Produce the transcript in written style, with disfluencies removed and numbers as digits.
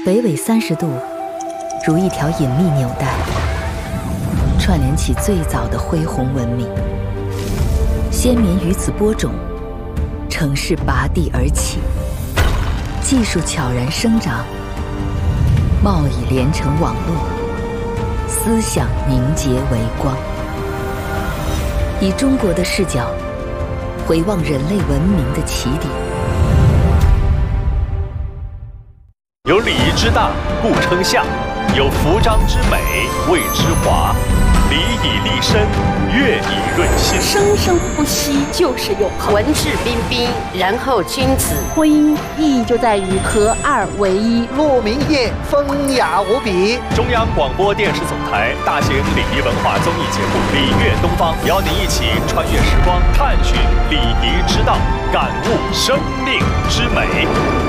北纬30度，如一条隐秘纽带，串联起最早的恢宏文明。先民于此播种，城市拔地而起，技术悄然生长，贸易连成网络，思想凝结为光。以中国的视角，回望人类文明的起点。 有礼仪之大，故称象；有服装之美，谓之华。礼以立身，乐以润心。 生生不息就是永恒。 文质彬彬，然后君子。 婚姻意义就在于合二为一。 鹿鸣夜，风雅无比。 中央广播电视总台大型礼仪文化综艺节目《礼乐东方》，邀您一起穿越时光，探寻礼仪之道，感悟生命之美。